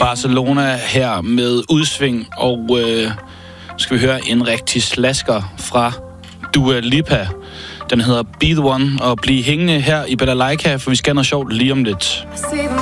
Barcelona her med udsving, og skal vi høre en rigtig slasker fra Dua Lipa. Den hedder Be The One, og bliv hængende her i Balalaika, for vi skal noget sjovt lige om lidt.